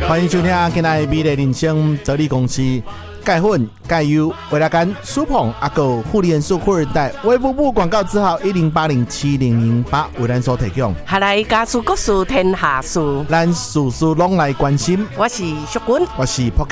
欢迎收听今天的美丽人生哲理公司钙粉钙优维拉甘舒捧阿狗护理元素护二代微服部广告字号10807008为咱所提供。 下来家事国事天下事， 咱事事拢来关心。 我是淑君， 我是朴